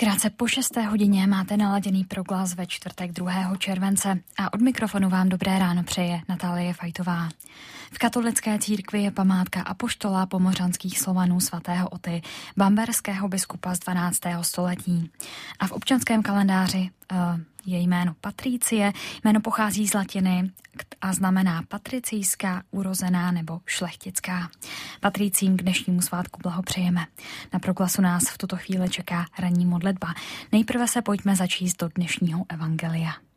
Krátce po 6. hodině máte naladěný proglas ve čtvrtek 2. července a od mikrofonu vám dobré ráno přeje Natálie Fajtová. V katolické církvi je památka apoštola pomořanských Slovanů svatého Oty, bamberského biskupa z 12. století. A v občanském kalendáři je jméno Patricie. Jméno pochází z latiny a znamená patricijská, urozená nebo šlechtická. Patricím k dnešnímu svátku blahopřejeme. Na proglasu nás v tuto chvíli čeká ranní modlitba. Nejprve se pojďme začíst do dnešního evangelia.